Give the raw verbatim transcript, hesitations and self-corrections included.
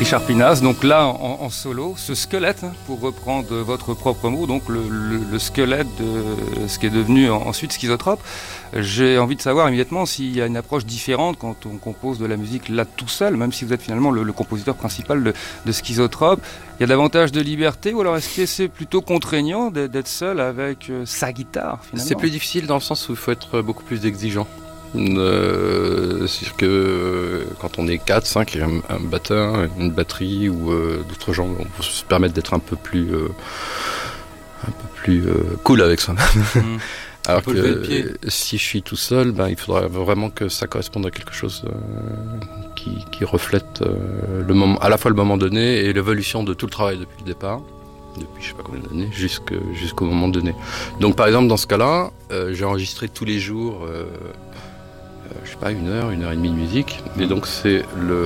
Richard Pinas, donc là en, en solo, ce squelette, pour reprendre votre propre mot, donc le, le, le squelette de ce qui est devenu ensuite Schizotrope. J'ai envie de savoir immédiatement s'il y a une approche différente quand on compose de la musique là tout seul, même si vous êtes finalement le, le compositeur principal de, de Schizotrope. Il y a davantage de liberté ou alors est-ce que c'est plutôt contraignant d'être seul avec sa guitare finalement ? C'est plus difficile dans le sens où il faut être beaucoup plus exigeant. Euh, c'est-à-dire que euh, quand on est quatre, cinq, un, un batteur, une batterie ou euh, d'autres gens, on peut se permettre d'être un peu plus, euh, un peu plus euh, cool avec soi-même. Mmh. Alors que euh, si je suis tout seul, ben, il faudra vraiment que ça corresponde à quelque chose euh, qui, qui reflète euh, le moment, à la fois le moment donné et l'évolution de tout le travail depuis le départ. Depuis je sais pas combien d'années, jusqu'au, jusqu'au moment donné. Donc par exemple dans ce cas-là, euh, j'ai enregistré tous les jours, euh, euh, je sais pas, une heure, une heure et demie de musique. Et donc c'est le